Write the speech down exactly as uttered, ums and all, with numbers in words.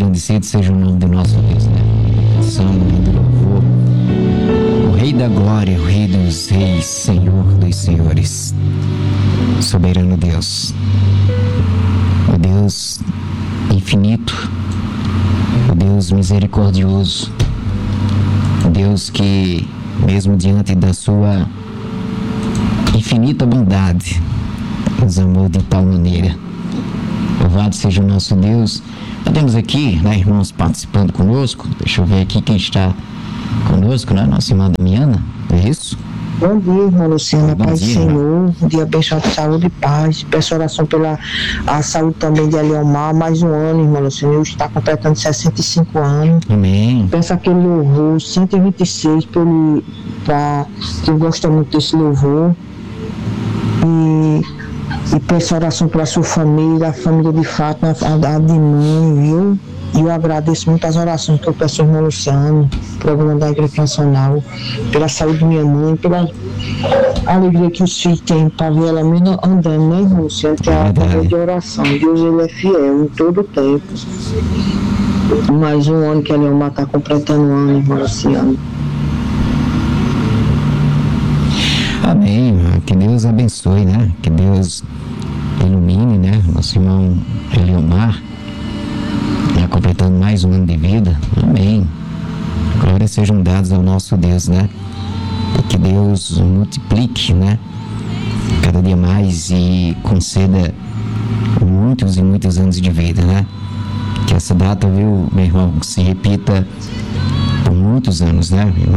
engrandecido seja o nome do nosso Deus, né? Canção, do louvor. O Rei da Glória, o Rei dos Reis, Senhor dos Senhores. Soberano Deus. O Deus infinito. O Deus misericordioso. O Deus que, mesmo diante da sua infinita bondade, nos amou de tal maneira. Louvado seja o nosso Deus. Temos aqui, né, irmãos participando conosco. Deixa eu ver aqui quem está conosco, né? Nossa irmã Damiana, é isso? Bom dia, irmã Luciana, Bom paz do dia, Senhor, um dia abençoado de saúde e paz. Peço oração pela a saúde também de Eliomar, mais um ano, irmã Luciana, ele está completando sessenta e cinco anos. Amém. Peço aquele louvor, cento e vinte e seis, por ele, pra, que eu gosto muito desse louvor. E, e peço oração pela sua família, a família de Fátima, a, a de mãe, viu? E eu agradeço muito as orações que eu peço ao irmão Luciano, programa da Igreja Nacional, pela saúde de minha mãe, pela alegria que os filhos têm para ver ela mesmo andando, né, irmão Luciano? Que é a palavra de oração. Deus, ele é fiel em todo o tempo. Mais um ano que a Leomar está completando um ano, irmão Luciano. Amém. Que Deus abençoe, né? Que Deus ilumine, né? Nosso irmão Eliomar, já completando mais um ano de vida. Amém. Glórias sejam dadas ao nosso Deus, né? E que Deus multiplique, né? Cada dia mais e conceda muitos e muitos anos de vida, né? Que essa data, viu, meu irmão, se repita por muitos anos, né?